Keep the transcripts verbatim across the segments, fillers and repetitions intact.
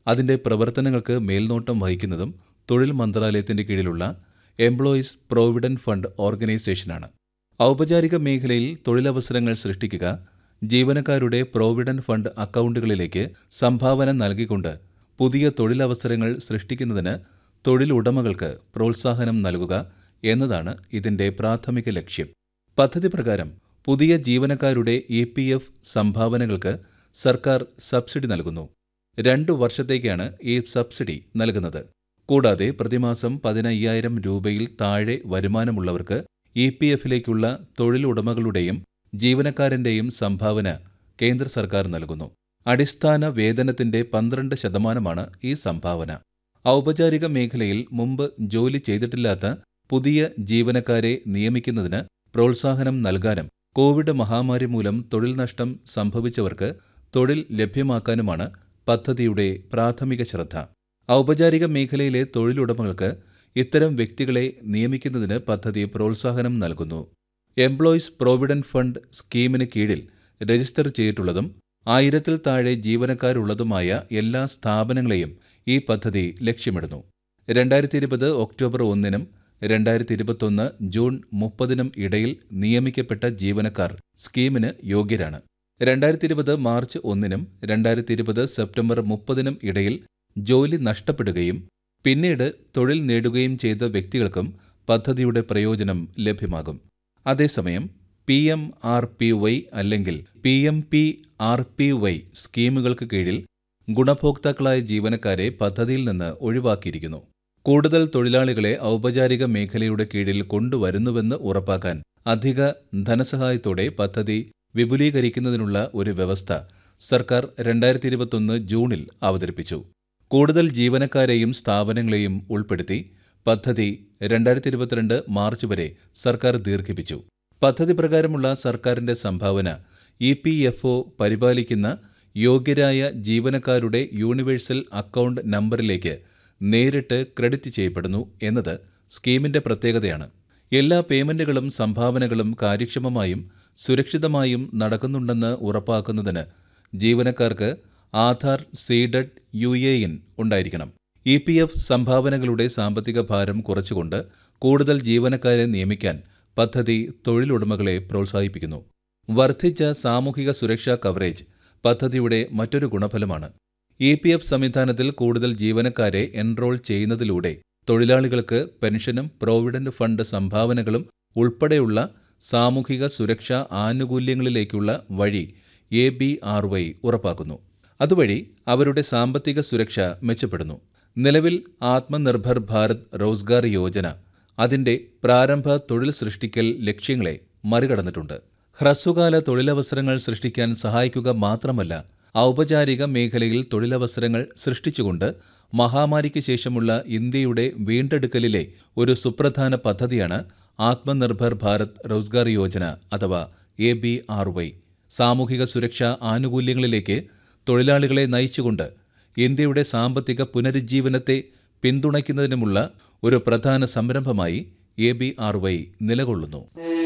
അതിന്റെ പ്രവർത്തനങ്ങൾക്ക് മേൽനോട്ടം വഹിക്കുന്നതും തൊഴിൽ മന്ത്രാലയത്തിന്റെ കീഴിലുള്ള എംപ്ലോയീസ് പ്രൊവിഡന്റ് ഫണ്ട് ഓർഗനൈസേഷനാണ്. ഔപചാരിക മേഖലയിൽ തൊഴിലവസരങ്ങൾ സൃഷ്ടിക്കുക, ജീവനക്കാരുടെ പ്രൊവിഡന്റ് ഫണ്ട് അക്കൗണ്ടുകളിലേക്ക് സംഭാവന നൽകിക്കൊണ്ട് പുതിയ തൊഴിലവസരങ്ങൾ സൃഷ്ടിക്കുന്നതിന് തൊഴിലുടമകൾക്ക് പ്രോത്സാഹനം നൽകുക എന്നതാണ് ഇതിന്റെ പ്രാഥമിക ലക്ഷ്യം. പദ്ധതി പ്രകാരം പുതിയ ജീവനക്കാരുടെ ഇ പി എഫ് സംഭാവനകൾക്ക് സർക്കാർ സബ്സിഡി നൽകുന്നു. രണ്ടു വർഷത്തേക്കാണ് ഈ സബ്സിഡി നൽകുന്നത്. കൂടാതെ പ്രതിമാസം പതിനയ്യായിരം രൂപയിൽ താഴെ വരുമാനമുള്ളവർക്ക് ഇ പി എഫിലേക്കുള്ള തൊഴിലുടമകളുടെയും ജീവനക്കാരന്റെയും സംഭാവന കേന്ദ്ര സർക്കാർ നൽകുന്നു. അടിസ്ഥാന വേതനത്തിന്റെ പന്ത്രണ്ട് ശതമാനമാണ് ഈ സംഭാവന. ഔപചാരിക മേഖലയിൽ മുമ്പ് ജോലി ചെയ്തിട്ടില്ലാത്ത പുതിയ ജീവനക്കാരെ നിയമിക്കുന്നതിന് പ്രോത്സാഹനം നൽകാനും കോവിഡ് മഹാമാരി മൂലം തൊഴിൽ നഷ്ടം സംഭവിച്ചവർക്ക് തൊഴിൽ ലഭ്യമാക്കാനുമാണ് പദ്ധതിയുടെ പ്രാഥമിക ശ്രദ്ധ. ഔപചാരിക മേഖലയിലെ തൊഴിലുടമകൾക്ക് ഇത്തരം വ്യക്തികളെ നിയമിക്കുന്നതിന് പദ്ധതി പ്രോത്സാഹനം നൽകുന്നു. എംപ്ലോയീസ് പ്രൊവിഡന്റ് ഫണ്ട് സ്കീമിന് കീഴിൽ രജിസ്റ്റർ ചെയ്തിട്ടുള്ളതും ആയിരത്തിൽ താഴെ ജീവനക്കാരുള്ളതുമായ എല്ലാ സ്ഥാപനങ്ങളെയും ഈ പദ്ധതി ലക്ഷ്യമിടുന്നു. രണ്ടായിരത്തി ഇരുപത് ഒക്ടോബർ ഒന്നിനും രണ്ടായിരത്തി ഇരുപത്തൊന്ന് ജൂൺ മുപ്പതിനും ഇടയിൽ നിയമിക്കപ്പെട്ട ജീവനക്കാർ സ്കീമിന് യോഗ്യരാണ്. രണ്ടായിരത്തി ഇരുപത് മാർച്ച് ഒന്നിനും രണ്ടായിരത്തി ഇരുപത് സെപ്റ്റംബർ മുപ്പതിനും ഇടയിൽ ജോലി നഷ്ടപ്പെടുകയും പിന്നീട് തൊഴിൽ നേടുകയും ചെയ്ത വ്യക്തികൾക്കും പദ്ധതിയുടെ പ്രയോജനം ലഭ്യമാകും. അതേസമയം P M R P Y അല്ലെങ്കിൽ P M P R P Y സ്കീമുകൾക്ക് കീഴിൽ ഗുണഭോക്താക്കളായ ജീവനക്കാരെ പദ്ധതിയിൽ നിന്ന് ഒഴിവാക്കിയിരിക്കുന്നു. കൂടുതൽ തൊഴിലാളികളെ ഔപചാരിക മേഖലയുടെ കീഴിൽ കൊണ്ടുവരുന്നുവെന്ന് ഉറപ്പാക്കാൻ അധിക ധനസഹായത്തോടെ പദ്ധതി വിപുലീകരിക്കുന്നതിനുള്ള ഒരു വ്യവസ്ഥ സർക്കാർ രണ്ടായിരത്തി ഇരുപത്തൊന്ന് ജൂണിൽ അവതരിപ്പിച്ചു. കൂടുതൽ ജീവനക്കാരെയും സ്ഥാപനങ്ങളെയും ഉൾപ്പെടുത്തി പദ്ധതി രണ്ടായിരത്തി ഇരുപത്തിരണ്ട് മാർച്ച് വരെ സർക്കാർ ദീർഘിപ്പിച്ചു. പദ്ധതി പ്രകാരമുള്ള സർക്കാരിന്റെ സംഭാവന ഇ പി എഫ് ഒ പരിപാലിക്കുന്ന യോഗ്യരായ ജീവനക്കാരുടെ യൂണിവേഴ്സൽ അക്കൗണ്ട് നമ്പറിലേക്ക് നേരിട്ട് ക്രെഡിറ്റ് ചെയ്യപ്പെടുന്നു എന്നത് സ്കീമിന്റെ പ്രത്യേകതയാണ്. എല്ലാ പേയ്മെന്റുകളും സംഭാവനകളും കാര്യക്ഷമമായും സുരക്ഷിതമായും നടക്കുന്നുണ്ടെന്ന് ഉറപ്പാക്കുന്നതിന് ജീവനക്കാർക്ക് Aadhaar seeded U A N ഉണ്ടായിരിക്കണം. ഇ പി എഫ് സംഭാവനകളുടെ സാമ്പത്തിക ഭാരം കുറച്ചുകൊണ്ട് കൂടുതൽ ജീവനക്കാരെ നിയമിക്കാൻ പദ്ധതി തൊഴിലുടമകളെ പ്രോത്സാഹിപ്പിക്കുന്നു. വർദ്ധിച്ച സാമൂഹിക സുരക്ഷാ കവറേജ് പദ്ധതിയുടെ മറ്റൊരു ഗുണഫലമാണ്. ഇ പി എഫ് സംവിധാനത്തിൽ കൂടുതൽ ജീവനക്കാരെ എൻറോൾ ചെയ്യുന്നതിലൂടെ തൊഴിലാളികൾക്ക് പെൻഷനും പ്രൊവിഡന്റ് ഫണ്ട് സംഭാവനകളും ഉൾപ്പെടെയുള്ള സാമൂഹിക സുരക്ഷാ ആനുകൂല്യങ്ങളിലേക്കുള്ള വഴി എ ബി ആർ വൈ ഉറപ്പാക്കുന്നു. അതുവഴി അവരുടെ സാമ്പത്തിക സുരക്ഷ മെച്ചപ്പെടുന്നു. നിലവിൽ ആത്മനിർഭർ ഭാരത് റോസ്ഗാർ യോജന അതിന്റെ പ്രാരംഭ തൊഴിൽ സൃഷ്ടിക്കൽ ലക്ഷ്യങ്ങളെ മറികടന്നിട്ടുണ്ട്. ഹ്രസ്വകാല തൊഴിലവസരങ്ങൾ സൃഷ്ടിക്കാൻ സഹായിക്കുക മാത്രമല്ല, ഔപചാരിക മേഖലയിൽ തൊഴിലവസരങ്ങൾ സൃഷ്ടിച്ചുകൊണ്ട് മഹാമാരിക്ക് ശേഷമുള്ള ഇന്ത്യയുടെ വീണ്ടെടുക്കലിലെ ഒരു സുപ്രധാന പദ്ധതിയാണ് ആത്മനിർഭർ ഭാരത് റോസ്ഗാർ യോജന അഥവാ എ ബി ആർ വൈ. സാമൂഹിക സുരക്ഷാ ആനുകൂല്യങ്ങളിലേക്ക് തൊഴിലാളികളെ നയിച്ചുകൊണ്ട് ഇന്ത്യയുടെ സാമ്പത്തിക പുനരുജ്ജീവനത്തെ പിന്തുണയ്ക്കുന്നതിനുമുള്ള ഒരു പ്രധാന സംരംഭമായി എ ബി ആർ വൈ നിലകൊള്ളുന്നു.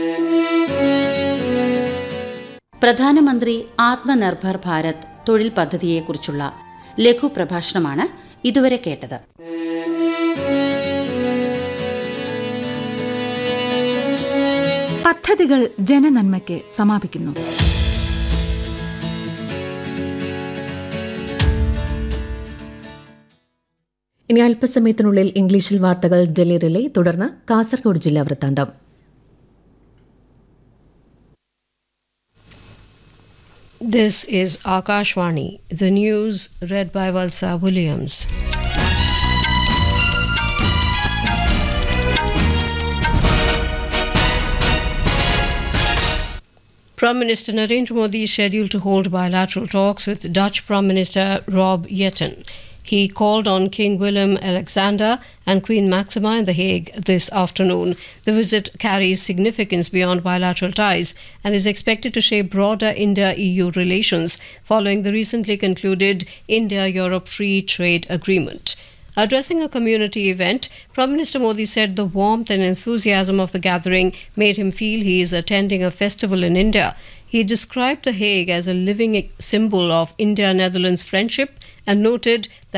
പ്രധാനമന്ത്രി ആത്മനിർഭർ ഭാരത് തൊഴിൽ പദ്ധതിയെക്കുറിച്ചുള്ള ലഘു പ്രഭാഷണമാണ് ഇതുവരെ കേട്ടത്. പദ്ധതികൾ ജനനന്മയ്ക്ക് സമാപിക്കുന്നു. ഇനി അല്പസമയത്തിനുള്ളിൽ ഇംഗ്ലീഷിൽ വാർത്തകൾ ഡൽഹി റിലേ, തുടർന്ന് കാസർഗോഡ് ജില്ലാ വൃത്താന്തം. This is Akashvani, the news read by Valsa Williams. Prime Minister Narendra Modi is scheduled to hold bilateral talks with Dutch Prime Minister Rob Jetten. He called on King Willem Alexander and Queen Maxima in The Hague this afternoon. The visit carries significance beyond bilateral ties and is expected to shape broader India-E U relations following the recently concluded India-Europe Free Trade Agreement. Addressing a community event, Prime Minister Modi said the warmth and enthusiasm of the gathering made him feel he is attending a festival in India. He described The Hague as a living symbol of India-Netherlands friendship and noted that